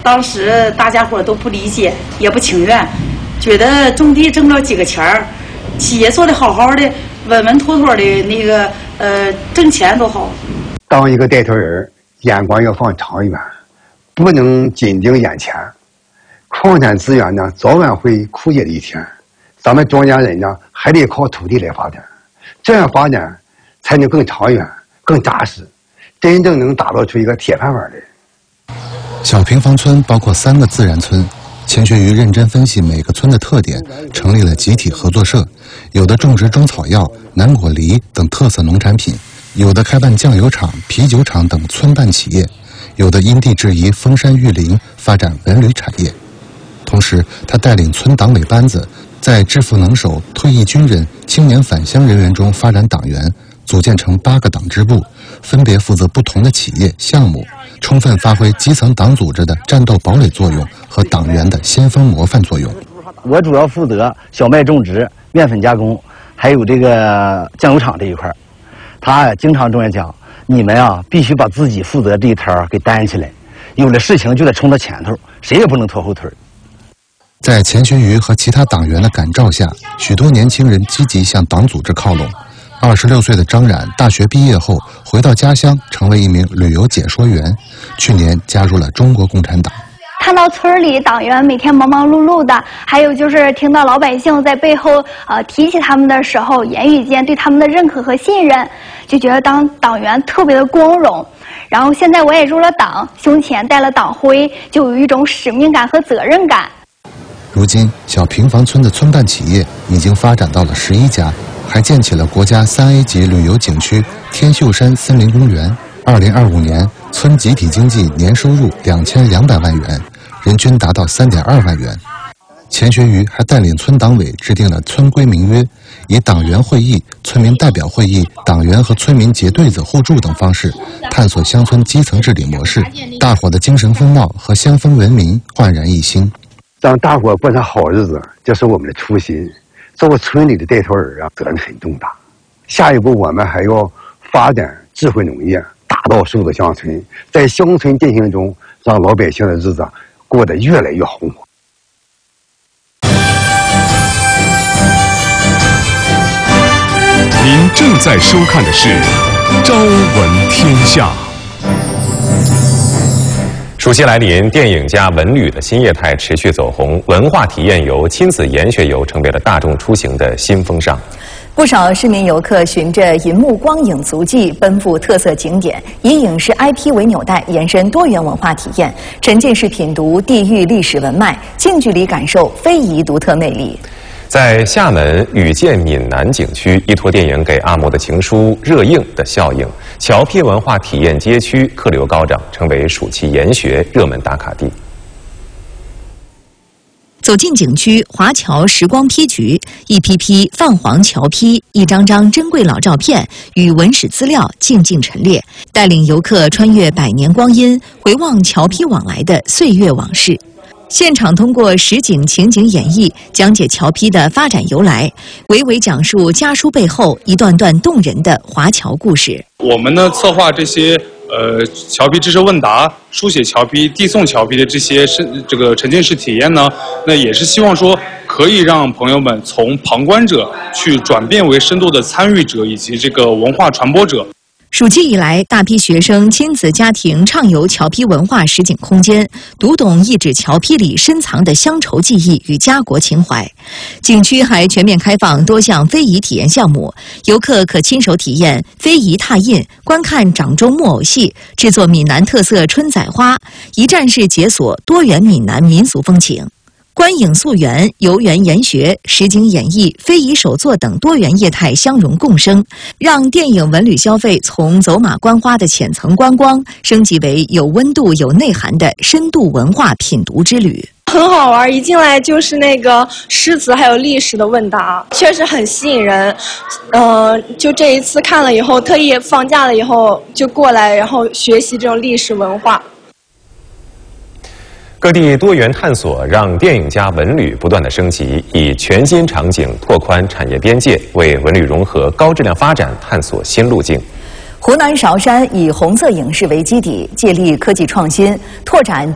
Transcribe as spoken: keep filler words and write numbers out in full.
当时大家伙都不理解，也不情愿，觉得种地挣了几个钱儿，企业做的好好的，稳稳妥妥的那个呃挣钱多好。 当一个带头人，眼光要放长远，不能紧盯眼前。矿产资源呢，早晚会枯竭的一天，咱们庄稼人呢，还得靠土地来发展，这样发展才能更长远、更扎实，真正能打造出一个铁饭碗来。 小平房村包括三个自然村，钱学瑜认真分析每个村的特点，成立了集体合作社，有的种植中草药、南果梨等特色农产品，有的开办酱油厂、啤酒厂等村办企业，有的因地制宜封山育林，发展文旅产业。同时，他带领村党委班子在知府能手、退役军人、青年返乡人员中发展党员，组建成八个党支部，分别负责不同的企业项目，充分发挥基层党组织的战斗堡垒作用和党员的先锋模范作用。 我主要负责小麦种植、面粉加工，还有这个酱油厂这一块。他经常跟我讲，你们啊必须把自己负责这一摊给担起来，有了事情就得冲到前头，谁也不能拖后腿。 在钱学瑜和其他党员的感召下，许多年轻人积极向党组织靠拢。二十六岁的张冉大学毕业后回到家乡，成为一名旅游解说员。去年加入了中国共产党。 看到村里党员每天忙忙碌碌的，还有就是听到老百姓在背后呃提起他们的时候，言语间对他们的认可和信任，就觉得当党员特别的光荣。然后现在我也入了党，胸前带了党徽，就有一种使命感和责任感。 如今，小平房村的村办企业已经发展到了十一家，还建起了国家三 A 级旅游景区天秀山森林公园。二零二五年，村集体经济年收入两千两百万元，人均达到三点二万元。钱学瑜还带领村党委制定了村规民约，以党员会议、村民代表会议、党员和村民结对子互助等方式，探索乡村基层治理模式，大伙的精神风貌和乡风文明焕然一新。 让大伙过上好日子，这是我们的初心。作为村里的带头人啊，责任很重大。下一步我们还要发展智慧农业，打造数字乡村，在乡村进行中，让老百姓的日子过得越来越红火。 您正在收看的是《朝闻天下》。暑期来临，电影加文旅的新业态持续走红，文化体验游、亲子研学游成为了大众出行的新风尚。 不少市民游客循着银幕光影足迹奔赴特色景点，以影视 I P 为纽带，延伸多元文化体验，沉浸式品读地域历史文脉，近距离感受非遗独特魅力。 在厦门雨见闽南景区，依托电影给阿嬷的情书热映的效应，侨批文化体验街区客流高涨，成为暑期研学热门打卡地。 走进景区华侨时光批局，一批批泛黄侨批，一张张珍贵老照片与文史资料静静陈列，带领游客穿越百年光阴，回望侨批往来的岁月往事。现场通过实景情景演绎，讲解侨批的发展由来，娓娓讲述家书背后一段段动人的华侨故事。 我们呢策划这些呃侨批知识问答、书写侨批、递送侨批的这些是这个沉浸式体验呢，那也是希望说可以让朋友们从旁观者去转变为深度的参与者以及这个文化传播者。 暑期以来，大批学生、亲子家庭畅游侨批文化实景空间，读懂一纸侨批里深藏的乡愁记忆与家国情怀。景区还全面开放多项非遗体验项目，游客可亲手体验非遗拓印，观看掌中木偶戏，制作闽南特色春仔花，一站式解锁多元闽南民俗风情。观影溯源、游园研学、实景演绎、非遗手作等多元业态相融共生，让电影文旅消费从走马观花的浅层观光，升级为有温度、有内涵的深度文化品读之旅。 很好玩，一进来就是那个诗词还有历史的问答，确实很吸引人。呃，就这一次看了以后，特意放假了以后就过来，然后学习这种历史文化。 各地多元探索让电影加文旅不断的升级，以全新场景拓宽产业边界，为文旅融合高质量发展探索新路径。 湖南韶山以红色影视为基底，借力科技创新，拓展